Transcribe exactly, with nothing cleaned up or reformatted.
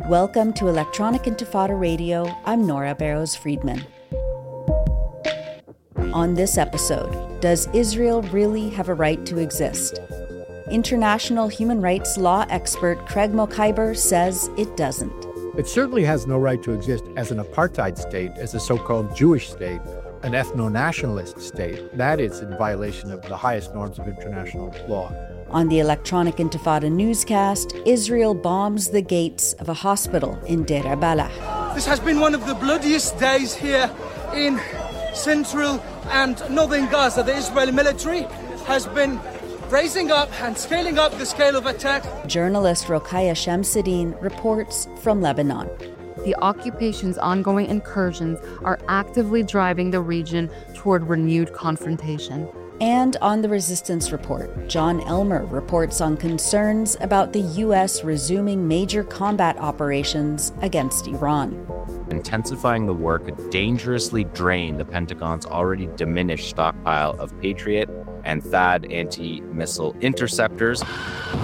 Welcome to Electronic Intifada Radio. I'm Nora Barrows-Friedman. On this episode, does Israel really have a right to exist? International human rights law expert Craig Mokhiber says it doesn't. It certainly has no right to exist as an apartheid state, as a so-called Jewish state, an ethno-nationalist state. That is in violation of the highest norms of international law. On the Electronic Intifada newscast, Israel bombs the gates of a hospital in Deir al-Balah. This has been one of the bloodiest days here in central and northern Gaza. The Israeli military has been raising up and scaling up the scale of attack. Journalist Rokhaya Shamsuddin reports from Lebanon. The occupation's ongoing incursions are actively driving the region toward renewed confrontation. And on the Resistance Report, John Elmer reports on concerns about the U S resuming major combat operations against Iran. Intensifying the work could dangerously drain the Pentagon's already diminished stockpile of Patriot and THAAD anti-missile interceptors.